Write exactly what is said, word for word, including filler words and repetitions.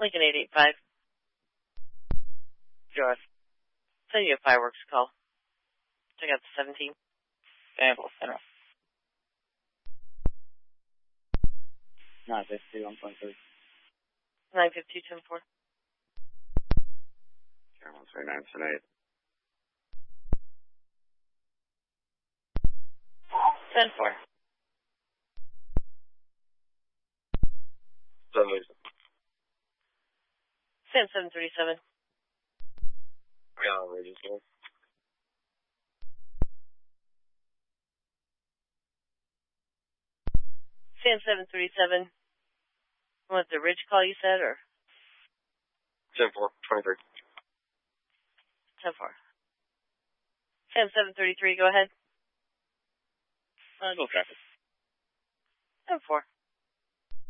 Lincoln eight eight five. Josh. Send you a fireworks call. Check out the seventeen. Sample center. nine fifty-two, one twenty-three. nine fifty-two, ten four. one three nine seven eight. ten four. seven. Sam seven thirty-seven. Yeah, register. Sam seven thirty-seven. What, the Ridge call you said, or? ten four, twenty-three. ten four. Sam seven thirty-three, go ahead. Uh, no traffic. ten four.